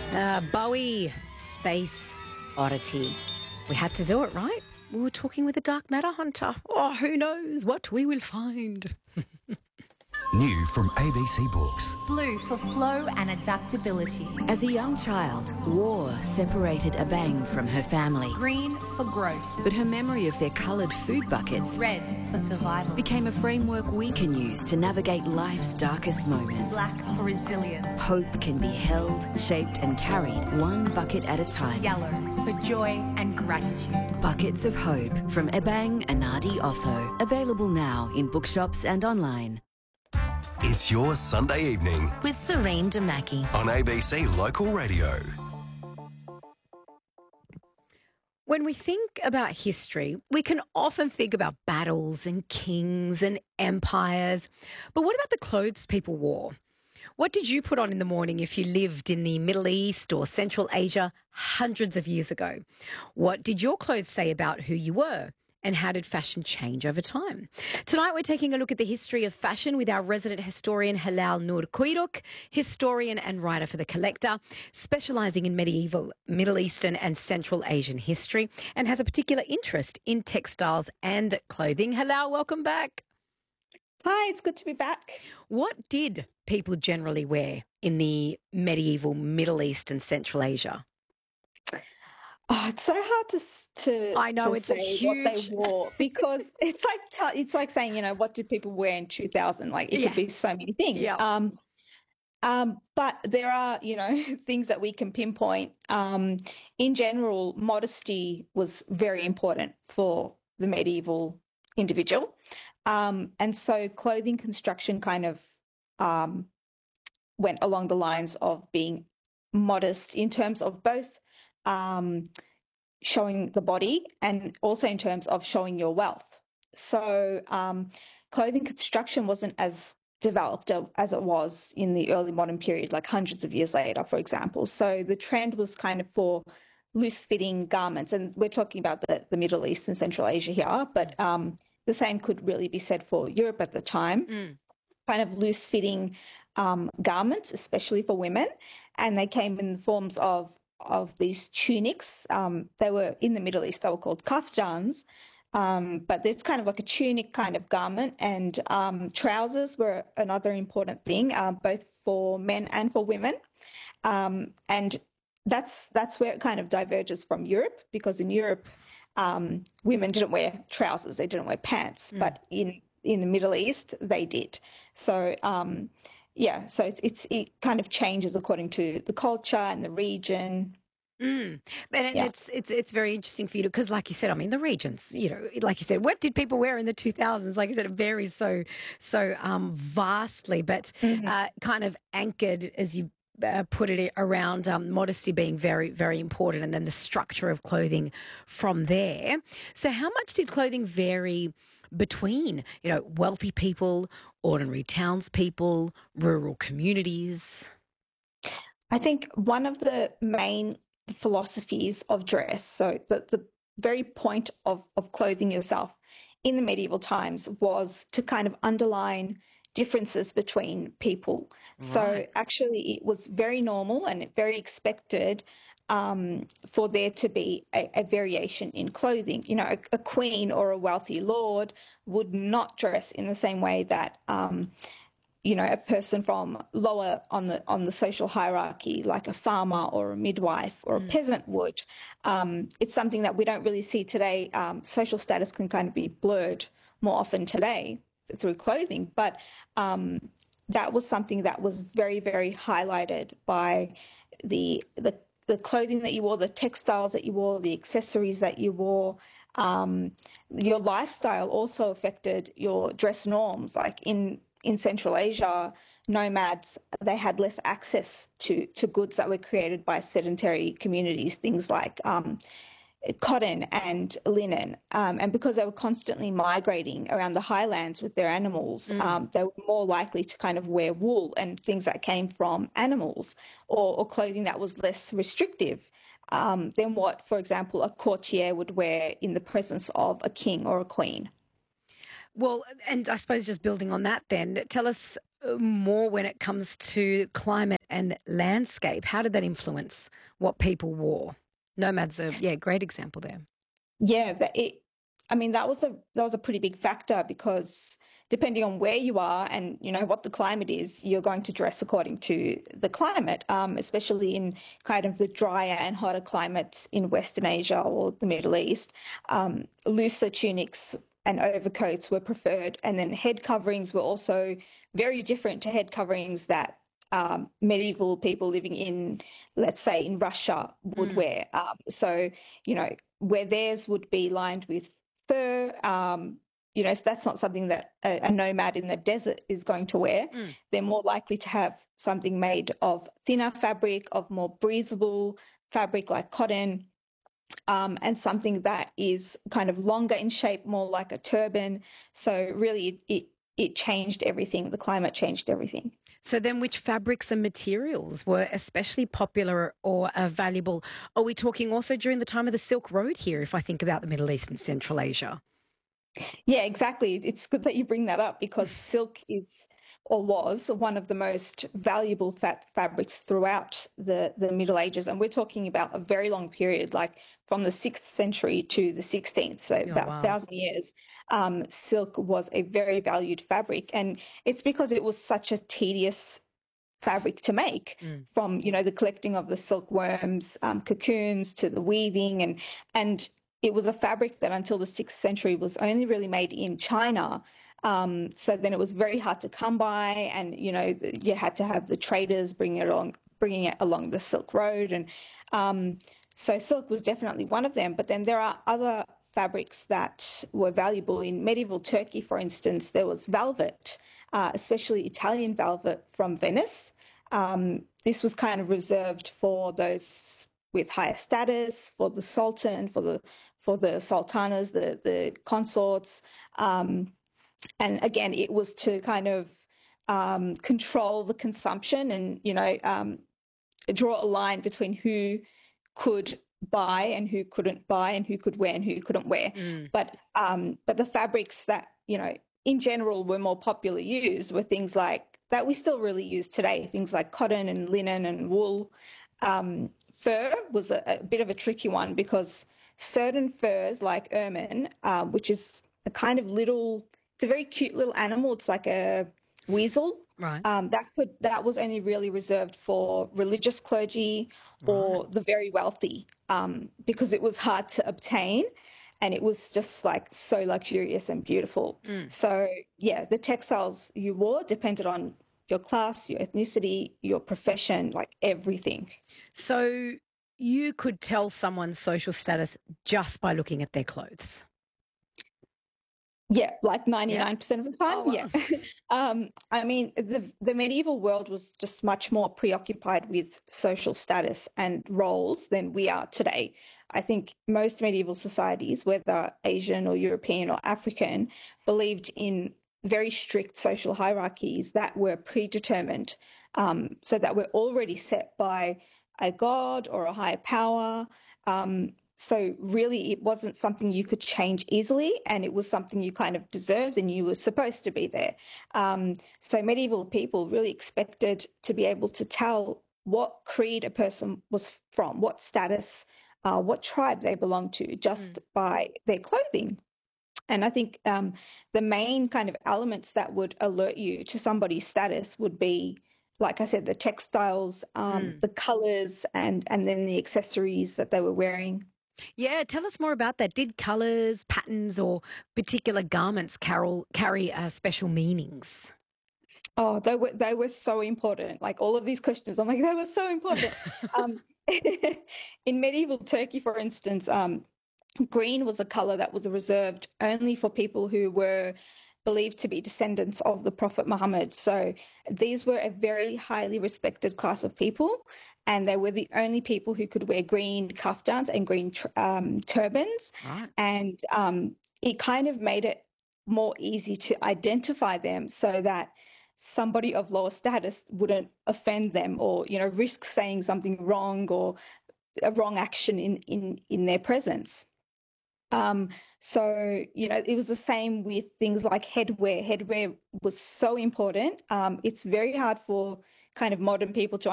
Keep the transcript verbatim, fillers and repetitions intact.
Uh, Bowie, Space Oddity. We had to do it, right? We were talking with a dark matter hunter. Oh, who knows what we will find. New from A B C Books. Blue for flow and adaptability. As a young child, war separated Abang from her family. Green for growth. But her memory of their coloured food buckets Red for survival. became a framework we can use to navigate life's darkest moments. Black for resilience. Hope can be held, shaped and carried one bucket at a time. Yellow for joy and gratitude. Buckets of Hope from Ebang Anadi Otho. Available now in bookshops and online. It's your Sunday evening with Serene Damaki on A B C Local Radio. When we think about history, we can often think about battles and kings and empires. But what about the clothes people wore? What did you put on in the morning if you lived in the Middle East or Central Asia hundreds of years ago? What did your clothes say about who you were? And how did fashion change over time? Tonight, we're taking a look at the history of fashion with our resident historian, Hilal Noor Kuiduk, historian and writer for The Collector, specialising in medieval, Middle Eastern and Central Asian history, and has a particular interest in textiles and clothing. Hilal, welcome back. Hi, it's good to be back. What did people generally wear in the medieval Middle East and Central Asia? Oh, it's so hard to to, I know, to it's say a huge... what they wore because it's like t- it's like saying, you know, what did people wear in two thousand? Like it Yeah. could be so many things. Yeah. Um, um, but there are, you know, things that we can pinpoint. Um, in general, modesty was very important for the medieval individual, um, and so clothing construction kind of um, went along the lines of being modest in terms of both. Um, showing the body and also in terms of showing your wealth. So um, clothing construction wasn't as developed as it was in the early modern period, like hundreds of years later, for example. So the trend was kind of for loose-fitting garments, and we're talking about the, the Middle East and Central Asia here, but um, the same could really be said for Europe at the time. Mm. Kind of loose-fitting um, garments, especially for women, and they came in the forms of of these tunics. Um, they were in the Middle East, they were called kafjans, um, but it's kind of like a tunic kind of garment, and um, trousers were another important thing, uh, both for men and for women. Um, and that's that's where it kind of diverges from Europe, because in Europe, um, women didn't wear trousers, they didn't wear pants, mm. but in, in the Middle East, they did. So, um, Yeah, so it's, it's it kind of changes according to the culture and the region. Mm. And Yeah. it's it's it's very interesting for you because, like you said, I mean, the regions, you know, like you said, what did people wear in the two thousands? Like you said, it varies so so um, vastly, but Mhm. uh, kind of anchored, as you uh, put it, around um, modesty being very, very important, and then the structure of clothing from there. So how much did clothing vary between, you know, wealthy people, ordinary townspeople, rural communities? I think one of the main philosophies of dress, so the, the very point of, of clothing yourself in the medieval times, was to kind of underline differences between people. So Right. actually it was very normal and very expected um, for there to be a, a variation in clothing. You know, a, a queen or a wealthy lord would not dress in the same way that, um, you know, a person from lower on the on the social hierarchy, like a farmer or a midwife or a Mm. peasant would. Um, it's something that we don't really see today. Um, social status can kind of be blurred more often today through clothing, but um, that was something that was very, very highlighted by the the the clothing that you wore, the textiles that you wore, the accessories that you wore. Um, your lifestyle also affected your dress norms. Like in, in Central Asia, nomads, they had less access to, to goods that were created by sedentary communities, things like um, cotton and linen. Um, and because they were constantly migrating around the highlands with their animals, Mm. um, they were more likely to kind of wear wool and things that came from animals, or, or clothing that was less restrictive um, than what, for example, a courtier would wear in the presence of a king or a queen. Well, and I suppose just building on that then, tell us uh, more when it comes to climate and landscape, how did that influence what people wore? Nomads are, yeah, great example there. Yeah, that it. I mean, that was a that was a pretty big factor because depending on where you are and you know what the climate is, you're going to dress according to the climate. Um, especially in kind of the drier and hotter climates in Western Asia or the Middle East, um, looser tunics and overcoats were preferred, and then head coverings were also very different to head coverings that um, medieval people living in, let's say, in Russia would Mm. wear. Um, so you know where theirs would be lined with fur, um, you know, so that's not something that a, a nomad in the desert is going to wear. Mm. They're more likely to have something made of thinner fabric, of more breathable fabric like cotton, um, and something that is kind of longer in shape, more like a turban. So really, it, it it changed everything. The climate changed everything. So then which fabrics and materials were especially popular or uh, valuable? Are we talking also during the time of the Silk Road here, if I think about the Middle East and Central Asia? Yeah, exactly. It's good that you bring that up because silk is or was one of the most valuable fat fabrics throughout the, the Middle Ages. And we're talking about a very long period, like from the sixth century to the sixteenth, so Oh, about wow. a thousand years. Um, silk was a very valued fabric. And it's because it was such a tedious fabric to make, Mm. from you know the collecting of the silkworms, um, cocoons, to the weaving, and and it was a fabric that until the sixth century was only really made in China. Um, so then it was very hard to come by, and you know you had to have the traders bring it along, bringing it along the Silk Road, and um, so silk was definitely one of them. But then there are other fabrics that were valuable in medieval Turkey. For instance, there was velvet, uh, especially Italian velvet from Venice. Um, this was kind of reserved for those with higher status, for the sultan, for the for the sultanas, the the consorts, um, and again, it was to kind of um, control the consumption and you know um, draw a line between who could buy and who couldn't buy, and who could wear and who couldn't wear. Mm. But um, but the fabrics that you know in general were more popular used were things like that we still really use today, things like cotton and linen and wool. Um, fur was a, a bit of a tricky one because certain furs, like ermine, uh, which is a kind of little, it's a very cute little animal. It's like a weasel. Right. Um, that could that was only really reserved for religious clergy or the very wealthy, um, because it was hard to obtain, and it was just like so luxurious and beautiful. Mm. So yeah, the textiles you wore depended on your class, your ethnicity, your profession, like everything. So you could tell someone's social status just by looking at their clothes. Yeah, like ninety-nine percent of the time. Oh, wow. Yeah. um, I mean, the the medieval world was just much more preoccupied with social status and roles than we are today. I think most medieval societies, whether Asian or European or African, believed in very strict social hierarchies that were predetermined, um, so that were already set by a god or a higher power. Um, so really, it wasn't something you could change easily, and it was something you kind of deserved, and you were supposed to be there. Um, so medieval people really expected to be able to tell what creed a person was from, what status, uh, what tribe they belonged to, just Mm. by their clothing. And I think um, the main kind of elements that would alert you to somebody's status would be, like I said, the textiles, um, Mm. the colors, and and then the accessories that they were wearing. Yeah, tell us more about that. Did colours, patterns, or particular garments carol, carry uh, special meanings? Oh, they were they were so important. Like all of these questions, I'm like, they were so important. Um, in medieval Turkey, for instance, um, green was a color that was reserved only for people who were believed to be descendants of the Prophet Muhammad. So these were a very highly respected class of people, and they were the only people who could wear green kaftans and green tr- um, turbans. Right. And um, it kind of made it more easy to identify them so that somebody of lower status wouldn't offend them or, you know, risk saying something wrong or a wrong action in, in, in their presence. Um, so, you know, it was the same with things like headwear. Headwear was so important. Um, it's very hard for kind of modern people to